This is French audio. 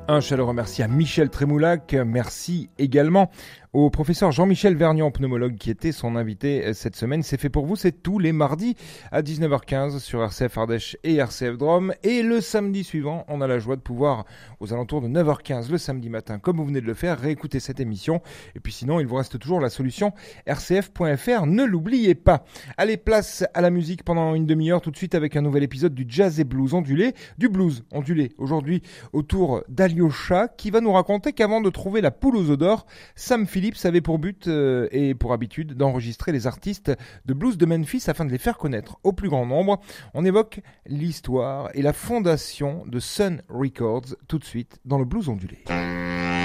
Un chaleureux merci à Michel Trémoulac, merci également au professeur Jean-Michel Vergnan, pneumologue, qui était son invité cette semaine. C'est fait pour vous, c'est tous les mardis à 19h15 sur RCF Ardèche et RCF Drôme. Et le samedi suivant, on a la joie de pouvoir, aux alentours de 9h15 le samedi matin, comme vous venez de le faire, réécouter cette émission. Et puis sinon, il vous reste toujours la solution rcf.fr, ne l'oubliez pas. Allez, place à la musique pendant une demi-heure, tout de suite avec un nouvel épisode du Jazz et Blues ondulé, du blues ondulé. Aujourd'hui, autour d'Alyosha, qui va nous raconter qu'avant de trouver la poule aux œufs d'or, Sam Phillips avait pour but et pour habitude d'enregistrer les artistes de blues de Memphis afin de les faire connaître au plus grand nombre. On évoque l'histoire et la fondation de Sun Records tout de suite dans le blues ondulé.